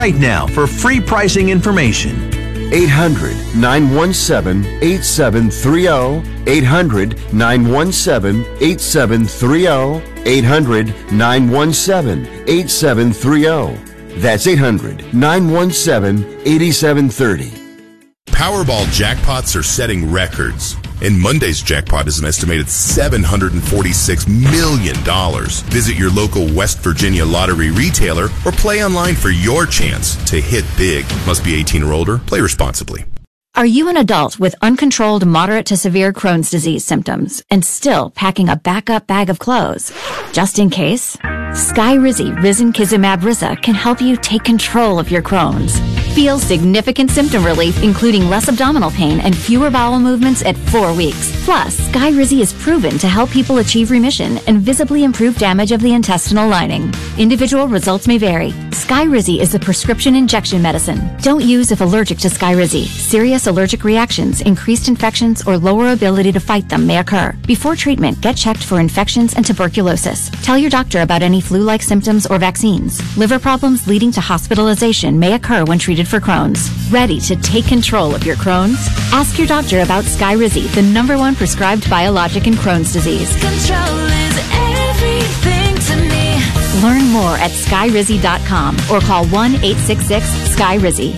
right now for free pricing information. 800-917-8730. 800-917-8730. 800-917-8730. That's 800-917-8730. Powerball jackpots are setting records. And Monday's jackpot is an estimated $746 million. Visit your local West Virginia lottery retailer or play online for your chance to hit big. Must be 18 or older. Play responsibly. Are you an adult with uncontrolled moderate to severe Crohn's disease symptoms and still packing a backup bag of clothes? Just in case, Skyrizi Risankizumab Riza can help you take control of your Crohn's. Feel significant symptom relief, including less abdominal pain and fewer bowel movements at 4 weeks. Plus, Skyrizi is proven to help people achieve remission and visibly improve damage of the intestinal lining. Individual results may vary. Skyrizi is a prescription injection medicine. Don't use if allergic to Skyrizi. Serious allergic reactions, increased infections, or lower ability to fight them may occur. Before treatment, get checked for infections and tuberculosis. Tell your doctor about any flu-like symptoms or vaccines. Liver problems leading to hospitalization may occur when treated for Crohn's. Ready to take control of your Crohn's? Ask your doctor about Skyrizi, the #1 prescribed biologic in Crohn's disease. Control is everything to me. Learn more at skyrizi.com or call 1-866-SKY-RIZZI.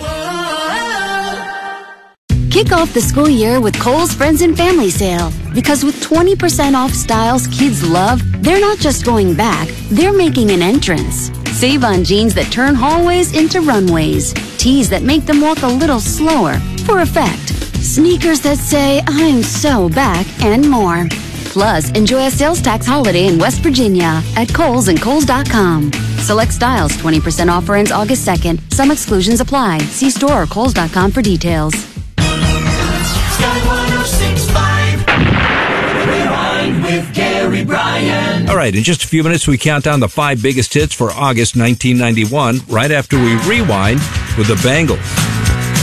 Kick off the school year with Kohl's Friends and Family Sale. Because with 20% off styles kids love, they're not just going back, they're making an entrance. Save on jeans that turn hallways into runways, tees that make them walk a little slower for effect, sneakers that say, I'm so back, and more. Plus, enjoy a sales tax holiday in West Virginia at Kohl's and Kohl's.com. Select styles, 20% offer ends August 2nd. Some exclusions apply. See store or Kohl's.com for details. Sky 106.5. Rewind with Gary Bryan. All right, in just a few minutes, we count down the 5 biggest hits for August 1991, right after we rewind with the Bangles.